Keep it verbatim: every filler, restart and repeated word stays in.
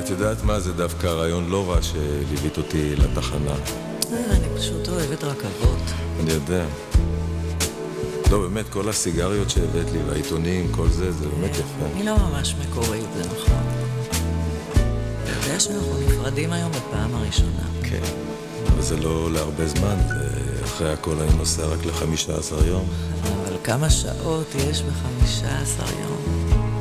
את יודעת מה? זה דווקא רעיון לא רע שליווית אותי לתחנה. אני פשוט אוהבת רכבות. אני יודע. לא, באמת, כל הסיגריות שהבאת לי והעיתונים, כל זה, זה באמת יפה. אני לא ממש מקורית, זה נכון. אתה יודע שאנחנו נפרדים היום בפעם הראשונה. כן, אבל זה לא להרבה זמן, ואחרי הכל אני נוסע רק ל-חמישה עשר יום. אבל כמה שעות יש ב-חמישה עשר יום?